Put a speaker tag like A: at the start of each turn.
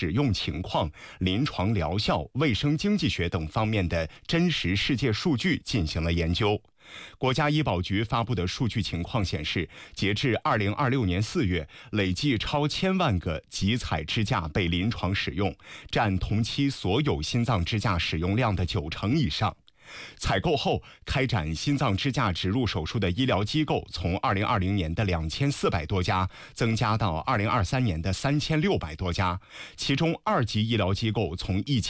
A: 使用情况、临床疗效、卫生经济学等方面的真实世界数据进行了研究。国家医保局发布的数据情况显示，截至2026年4月，累计超1000万个集采支架被临床使用，占同期所有心脏支架使用量的90%以上。采购后开展心脏支架植入手术的医疗机构从2020年的2400多家增加到2023年的3600多家，其中2级医疗机构从1000